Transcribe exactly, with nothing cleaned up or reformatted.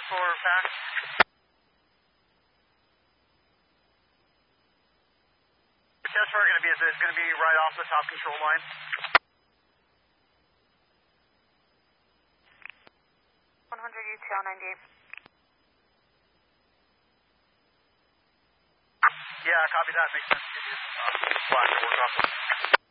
for pack. The test where we're going to be is it's going to be right off the top control line. one hundred U T L ninety-eight. Yeah, copy that. Makes sense. Give you uh, flash to work off.